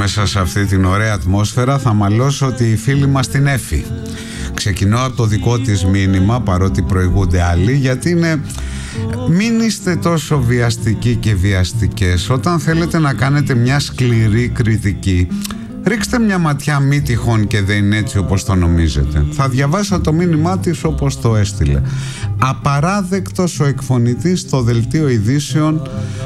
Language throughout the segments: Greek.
μέσα σε αυτή την ωραία ατμόσφαιρα θα μαλώσω τη φίλη μας την Έφη. Ξεκινώ από το δικό της μήνυμα, παρότι προηγούνται άλλοι, γιατί είναι: μην είστε τόσο βιαστικοί και βιαστικές. Όταν θέλετε να κάνετε μια σκληρή κριτική, ρίξτε μια ματιά, μη τυχόν και δεν είναι έτσι όπως το νομίζετε. Θα διαβάσω το μήνυμά της όπως το έστειλε. Απαράδεκτος ο εκφωνητής στο δελτίο ειδήσεων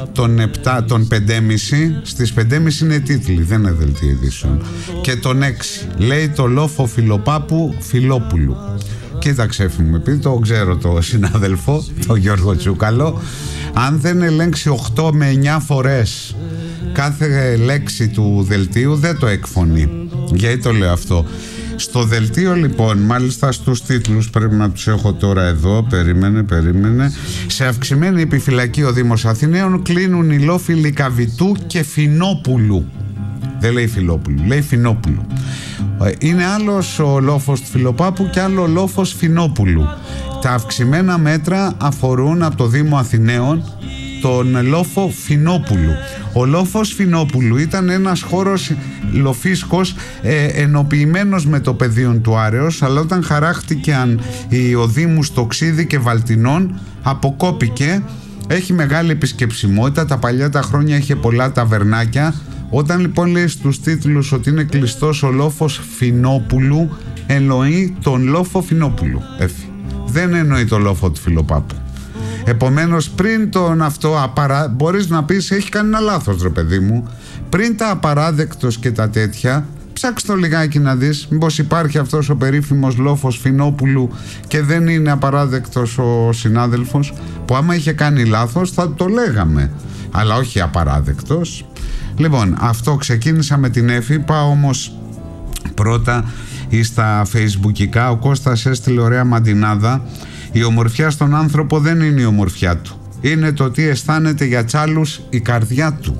των 5.30. Στις 5.30 είναι τίτλοι, δεν είναι δελτίο ειδήσεων. Και τον 6 λέει το λόφο Φιλοπάπου Φιλόπουλου. Κοίταξε, Έφη μου, επειδή το ξέρω το συνάδελφο, τον Γιώργο Τσούκαλο, αν δεν ελέγξει 8 με 9 φορές κάθε λέξη του δελτίου, δεν το εκφωνεί. Γιατί το λέω αυτό? Στο δελτίο λοιπόν, μάλιστα στους τίτλους, πρέπει να τους έχω τώρα εδώ, περίμενε. Σε αυξημένη επιφυλακή ο Δήμος Αθηναίων κλείνουν οι λόφοι Λυκαβητού και Φινόπουλου. Δεν λέει Φιλόπουλου, λέει Φινόπουλου. Είναι άλλος ο λόφος του Φιλοπάπου και άλλο ο λόφος Φινόπουλου. Τα αυξημένα μέτρα αφορούν από το Δήμο Αθηναίων τον λόφο Φινόπουλου. Ο λόφος Φινόπουλου ήταν ένας χώρος λοφίσκος ενοποιημένος με το πεδίο του Άρεως, αλλά όταν χαράχτηκαν οι οδήμου Στοξίδη και Βαλτινών αποκόπηκε. Έχει μεγάλη επισκεψιμότητα, τα παλιά τα χρόνια είχε πολλά ταβερνάκια. Όταν λοιπόν λέει στους τίτλους ότι είναι κλειστός ο λόφος Φινόπουλου, εννοεί τον λόφο Φινόπουλου, δεν εννοεί το λόφο του Φιλοπάπου. Επομένως, πριν τον αυτό μπορείς να πεις έχει κάνει ένα λάθος, ρε παιδί μου. Πριν τα απαράδεκτος και τα τέτοια, ψάξτε το λιγάκι να δεις μήπως υπάρχει αυτός ο περίφημος λόφος Φινόπουλου και δεν είναι απαράδεκτος ο συνάδελφος, που άμα είχε κάνει λάθος θα το λέγαμε, αλλά όχι απαράδεκτος. Λοιπόν, αυτό ξεκίνησα με την Έφη. Πάω όμως πρώτα στα facebookικά. Ο Κώστας έστειλε ωραία μαντινάδα. Η ομορφιά στον άνθρωπο δεν είναι η ομορφιά του, είναι το τι αισθάνεται για τσάλους η καρδιά του.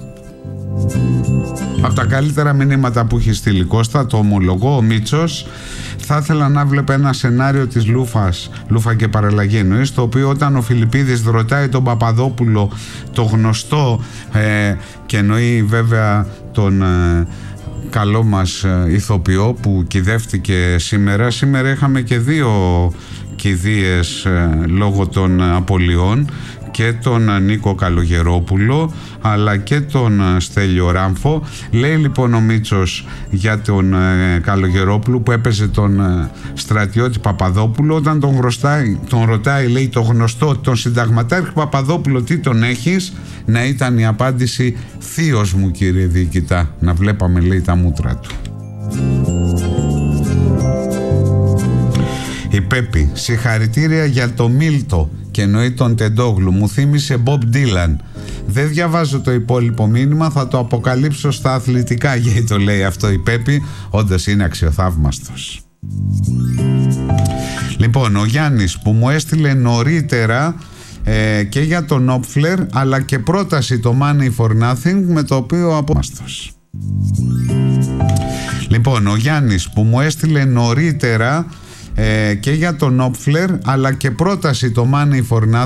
Από τα καλύτερα μηνύματα που έχει στείλει, Κώστα, το ομολογώ. Ο Μίτσος: θα ήθελα να βλέπω ένα σενάριο της Λούφα και παραλλαγή εννοείς, το οποίο όταν ο Φιλιππίδης ρωτάει τον Παπαδόπουλο, το γνωστό και εννοεί βέβαια τον καλό μας ηθοποιό που κυδεύτηκε σήμερα. Σήμερα είχαμε και 2 κηδείες λόγω των απολειών, και τον Νίκο Καλογερόπουλο αλλά και τον Στέλιο Ράμφο. Λέει λοιπόν ο Μίτσος για τον Καλογερόπουλο που έπαιζε τον στρατιώτη Παπαδόπουλο, όταν τον ρωτάει λέει το γνωστό, τον συνταγματάρχη Παπαδόπουλο, τι τον έχεις, να ήταν η απάντηση: θείος μου, κύριε διοικητά, να βλέπαμε λέει τα μούτρα του. Η Πέπη: συγχαρητήρια για το Μίλτο, και εννοεί τον Τεντόγλου, μου θύμισε Μπομπ Ντίλαν. Δεν διαβάζω το υπόλοιπο μήνυμα, θα το αποκαλύψω στα αθλητικά, γιατί το λέει αυτό η Πέπη. Όντως είναι αξιοθαύμαστος. Λοιπόν, ο Γιάννης που μου έστειλε νωρίτερα και για τον Όπφλερ αλλά και πρόταση το Money for Nothing, με το οποίο απόμαστος. Λοιπόν, ο Γιάννης που μου έστειλε νωρίτερα και για τον Όπφλερ αλλά και πρόταση το Money for Nothing,